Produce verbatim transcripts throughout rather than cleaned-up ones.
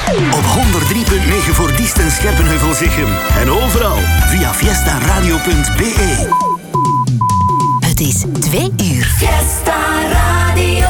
Op honderd drie punt negen voor Diest en Scherpenheuvel-Zichem. En overal via fiesta radio punt b e. Het is twee uur. Fiesta Radio.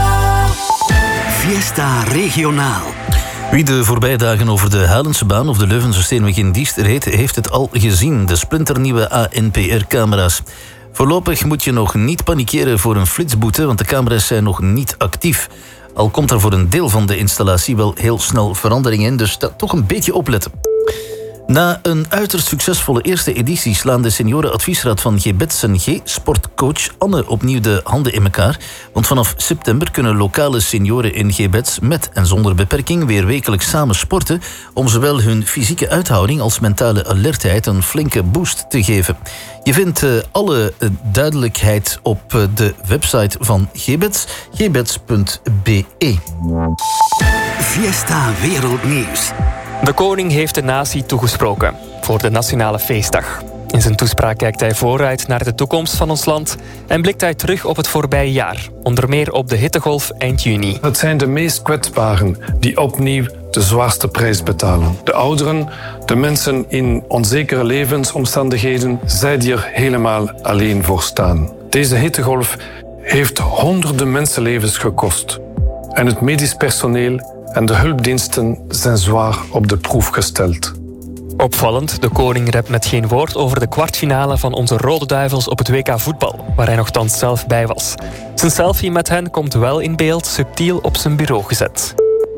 Fiesta Regionaal. Wie de voorbije dagen over de Halense baan of de Leuvense Steenweg in Diest reed, heeft het al gezien. De splinternieuwe A N P R-camera's. Voorlopig moet je nog niet panikeren voor een flitsboete, want de camera's zijn nog niet actief. Al komt er voor een deel van de installatie wel heel snel verandering in, dus toch een beetje opletten. Na een uiterst succesvolle eerste editie slaan de seniorenadviesraad van Gbets en G-sportcoach Anne opnieuw de handen in elkaar. Want vanaf september kunnen lokale senioren in Gbets met en zonder beperking weer wekelijks samen sporten om zowel hun fysieke uithouding als mentale alertheid een flinke boost te geven. Je vindt uh, alle uh, duidelijkheid op uh, de website van Gbets, gbets punt b e. Fiesta Wereldnieuws. De koning heeft de natie toegesproken voor de Nationale Feestdag. In zijn toespraak kijkt hij vooruit naar de toekomst van ons land en blikt hij terug op het voorbije jaar, onder meer op de hittegolf eind juni. Het zijn de meest kwetsbaren die opnieuw de zwaarste prijs betalen. De ouderen, de mensen in onzekere levensomstandigheden, zij die er helemaal alleen voor staan. Deze hittegolf heeft honderden mensenlevens gekost. En het medisch personeel en de hulpdiensten zijn zwaar op de proef gesteld. Opvallend, de koning rept met geen woord over de kwartfinale van onze Rode Duivels op het W K voetbal, waar hij nogthans zelf bij was. Zijn selfie met hen komt wel in beeld, subtiel op zijn bureau gezet.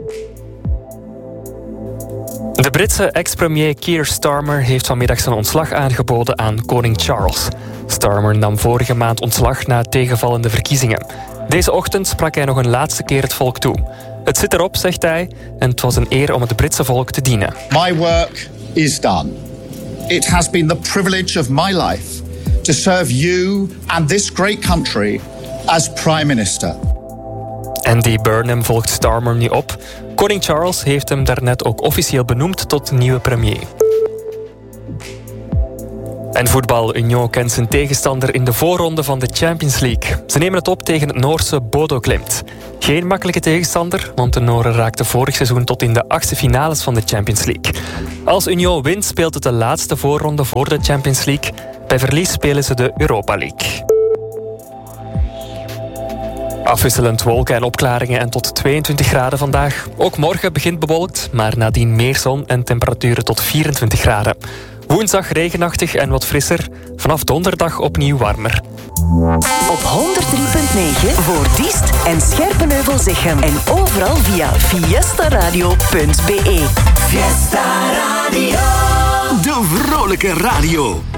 De Britse ex-premier Keir Starmer heeft vanmiddag zijn ontslag aangeboden aan koning Charles. Starmer nam vorige maand ontslag na tegenvallende verkiezingen. Deze ochtend sprak hij nog een laatste keer het volk toe. Het zit erop, zegt hij, en het was een eer om het Britse volk te dienen. My work is done. It has been the privilege of my life to serve you and this great country as Prime Minister. Andy Burnham volgt Starmer nu op. Koning Charles heeft hem daarnet ook officieel benoemd tot nieuwe premier. En voetbal. Union kent zijn tegenstander in de voorronde van de Champions League. Ze nemen het op tegen het Noorse Bodo Glimt. Geen makkelijke tegenstander, want de Noren raakten vorig seizoen tot in de achtste finales van de Champions League. Als Union wint, speelt het de laatste voorronde voor de Champions League. Bij verlies spelen ze de Europa League. Afwisselend wolken en opklaringen en tot tweeëntwintig graden vandaag. Ook morgen begint bewolkt, maar nadien meer zon en temperaturen tot vierentwintig graden. Woensdag regenachtig en wat frisser. Vanaf donderdag opnieuw warmer. Op honderd drie punt negen voor Diest en Scherpenheuvel-Zichem. En overal via fiesta radio punt b e. Fiesta Radio. De vrolijke radio.